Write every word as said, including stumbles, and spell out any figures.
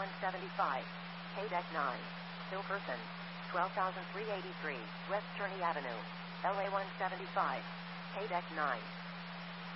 one seventy-five, K deck nine, Hilperson, twelve thousand three hundred eighty-three, West Cherney Avenue, L A one seventy-five, K deck nine.